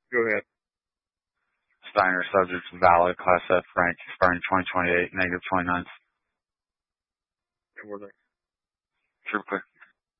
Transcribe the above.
Go ahead. Steiner, subject valid, Class F rank, expiring 2028, negative 29. And we're next. True clear.